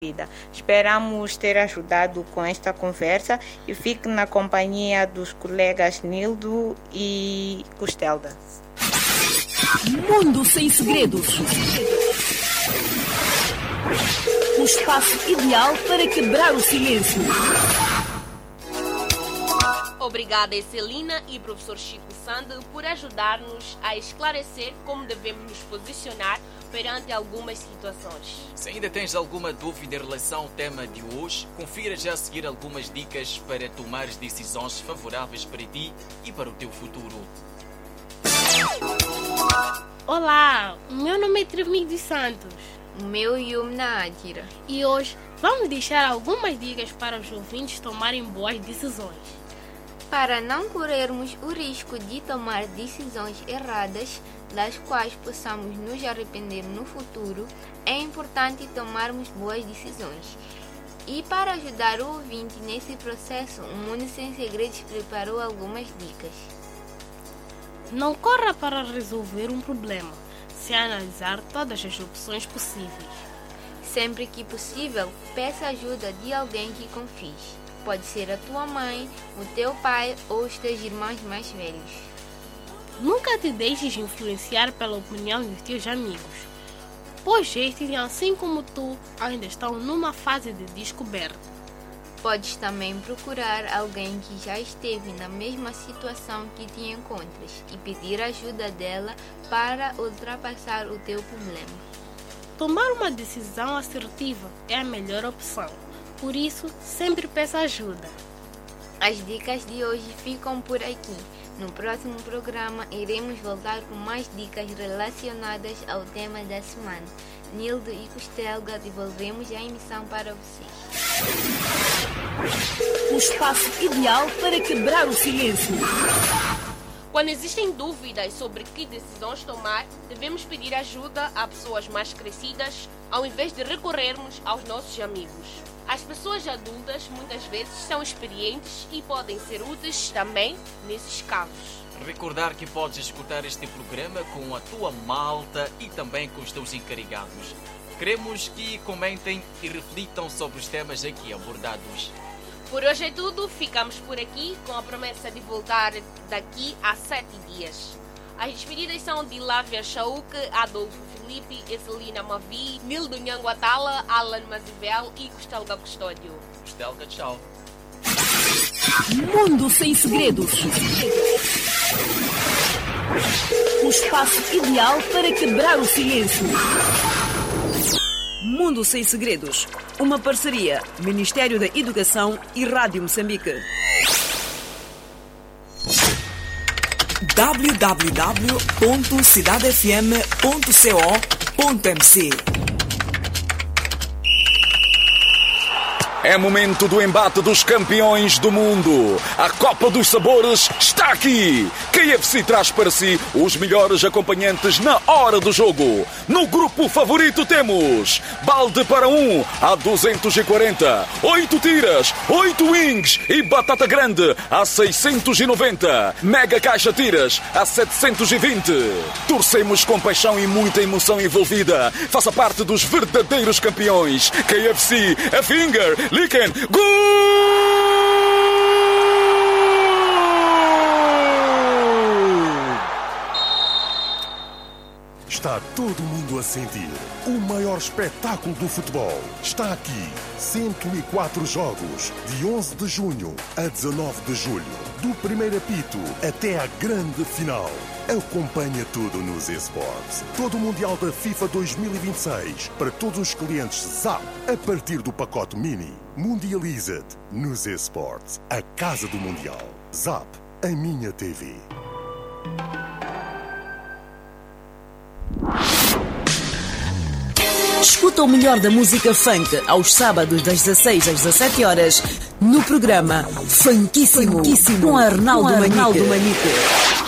vida. Esperamos ter ajudado com esta conversa e fique na companhia dos colegas Nildo e Costelda. Mundo Sem Segredos. O espaço ideal para quebrar o silêncio. Obrigada, Celina e professor Chico Sande, por ajudar-nos a esclarecer como devemos nos posicionar perante algumas situações. Se ainda tens alguma dúvida em relação ao tema de hoje, confira já a seguir algumas dicas para tomar decisões favoráveis para ti e para o teu futuro. Olá, o meu nome é Trevmig dos Santos. O meu Yumna Adira. E hoje vamos deixar algumas dicas para os ouvintes tomarem boas decisões. Para não corrermos o risco de tomar decisões erradas, das quais possamos nos arrepender no futuro, é importante tomarmos boas decisões. E para ajudar o ouvinte nesse processo, o Mundo Sem Segredos preparou algumas dicas. Não corra para resolver um problema, sem analisar todas as opções possíveis. Sempre que possível, peça ajuda de alguém que confies. Pode ser a tua mãe, o teu pai ou os teus irmãos mais velhos. Nunca te deixes influenciar pela opinião dos teus amigos, pois estes, assim como tu, ainda estão numa fase de descoberta. Podes também procurar alguém que já esteve na mesma situação que te encontras e pedir ajuda dela para ultrapassar o teu problema. Tomar uma decisão assertiva é a melhor opção. Por isso, sempre peça ajuda. As dicas de hoje ficam por aqui. No próximo programa, iremos voltar com mais dicas relacionadas ao tema da semana. Nildo e Costelga, devolvemos a emissão para vocês. O espaço ideal para quebrar o silêncio. Quando existem dúvidas sobre que decisões tomar, devemos pedir ajuda a pessoas mais crescidas, ao invés de recorrermos aos nossos amigos. As pessoas adultas muitas vezes são experientes e podem ser úteis também nesses casos. Recordar que podes escutar este programa com a tua malta e também com os teus encarregados. Queremos que comentem e reflitam sobre os temas aqui abordados. Por hoje é tudo, ficamos por aqui com a promessa de voltar daqui a 7 dias. As despedidas são de Lávia Chauque, Adolfo Felipe, Celina Mavi, Nildo Nhanguatala, Alan Mazivel e Costelga Custódio. Costelga, tchau. Mundo Sem Segredos. O espaço ideal para quebrar o silêncio. Mundo Sem Segredos. Uma parceria Ministério da Educação e Rádio Moçambique. www.cidadefm.co.mc. É momento do embate dos campeões do mundo. A Copa dos Sabores está aqui. KFC traz para si os melhores acompanhantes na hora do jogo. No grupo favorito temos balde para um a 240, 8 tiras, 8 wings e batata grande a 690, mega caixa tiras a 720. Torcemos com paixão e muita emoção envolvida. Faça parte dos verdadeiros campeões. KFC, a finger, Licken, gol! Está todo mundo a sentir. O maior espetáculo do futebol está aqui. 104 jogos, de 11 de junho a 19 de julho. Do primeiro apito até à grande final. Acompanha tudo nos eSports. Todo o Mundial da FIFA 2026 para todos os clientes ZAP a partir do pacote Mini. Mundializa-te nos eSports, a casa do Mundial. ZAP, a minha TV. Escuta o melhor da música funk aos sábados das 16 às 17 horas no programa Funkíssimo com Arnaldo Manique.